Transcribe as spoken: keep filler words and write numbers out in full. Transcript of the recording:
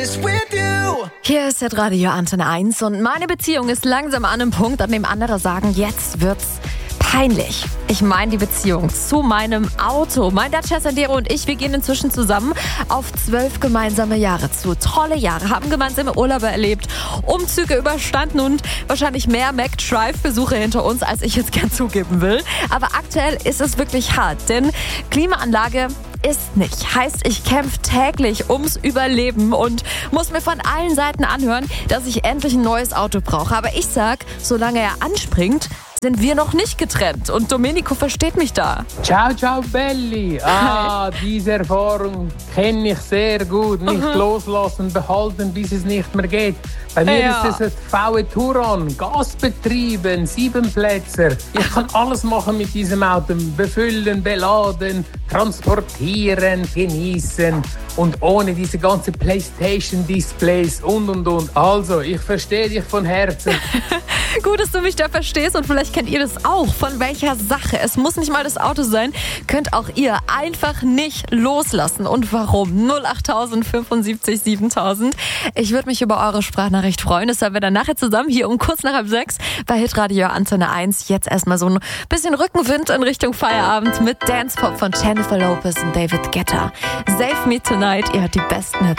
Hier ist das Radio Antenne eins und meine Beziehung ist langsam an einem Punkt, an dem andere sagen, jetzt wird's peinlich. Ich meine die Beziehung zu meinem Auto. Mein Dacia Sandero und ich, wir gehen inzwischen zusammen auf zwölf gemeinsame Jahre zu. Tolle Jahre, haben gemeinsame Urlaube erlebt, Umzüge überstanden und wahrscheinlich mehr McDrive-Besuche hinter uns, als ich jetzt gern zugeben will. Aber aktuell ist es wirklich hart, denn Klimaanlage ist nicht. Heißt, ich kämpfe täglich ums Überleben und muss mir von allen Seiten anhören, dass ich endlich ein neues Auto brauche. Aber ich sag, solange er anspringt, sind wir noch nicht getrennt. Und Domenico versteht mich da. Ciao, ciao, Belli. Ah, diese Erfahrung kenne ich sehr gut. Nicht mhm. loslassen, behalten, bis es nicht mehr geht. Bei mir ja. ist es ein V W Touran, gasbetrieben, Siebenplätzer. Ich kann alles machen mit diesem Auto. Befüllen, beladen, transportieren, genießen. Und ohne diese ganzen Playstation-Displays und, und, und. Also, ich verstehe dich von Herzen. Gut, dass du mich da verstehst und vielleicht kennt ihr das auch. Von welcher Sache? Es muss nicht mal das Auto sein. Könnt auch ihr einfach nicht loslassen. Und warum? null acht fünfundsiebzig siebentausend. Ich würde mich über eure Sprachnachricht freuen. Das haben wir dann nachher zusammen hier um kurz nach halb sechs bei Hitradio Antenne eins. Jetzt erstmal so ein bisschen Rückenwind in Richtung Feierabend mit Dance Pop von Jennifer Lopez und David Guetta. Save Me Tonight. Ihr hört die besten Hits